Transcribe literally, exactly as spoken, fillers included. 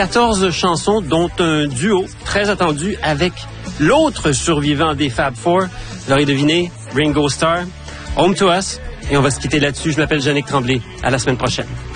quatorze chansons, dont un duo très attendu avec l'autre survivant des Fab Four. Vous l'aurez deviné, Ringo Starr, Home to Us. Et on va se quitter là-dessus. Je m'appelle Jannick Tremblay. À la semaine prochaine.